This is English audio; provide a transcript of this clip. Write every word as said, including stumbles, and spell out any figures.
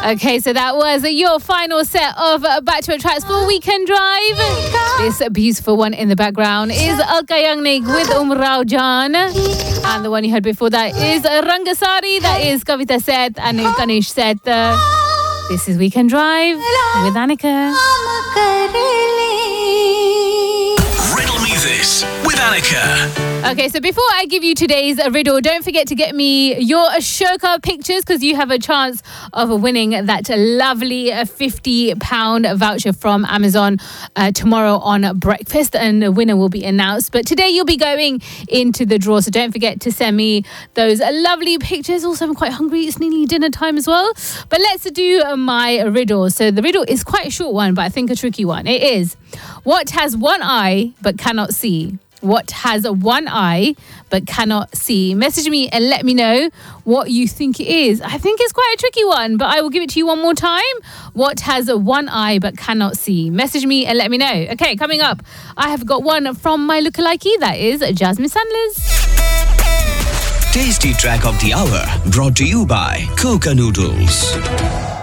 Okay, so that was your final set of Back to It tracks for Weekend Drive. This beautiful one in the background is Alka Yagnik with Umrao Jan. And the one you heard before that is Rangasari, that is Kavita Seth and Ganesh Seth. Uh, this is Weekend Drive with Annika. Riddle me this with Annika. Okay, so before I give you today's riddle, don't forget to get me your Ashoka pictures because you have a chance of winning that lovely fifty pound voucher from Amazon uh, tomorrow on breakfast, and the winner will be announced. But today you'll be going into the draw, so don't forget to send me those lovely pictures. Also, I'm quite hungry. It's nearly dinner time as well. But let's do my riddle. So the riddle is quite a short one, but I think a tricky one. It is, what has one eye but cannot see? What has one eye but cannot see? Message me and let me know what you think it is. I think it's quite a tricky one, but I will give it to you one more time. What has one eye but cannot see? Message me and let me know. Okay, coming up, I have got one from my lookalike. That is Jasmine Sandler's. Tasty track of the hour brought to you by Coca Noodles.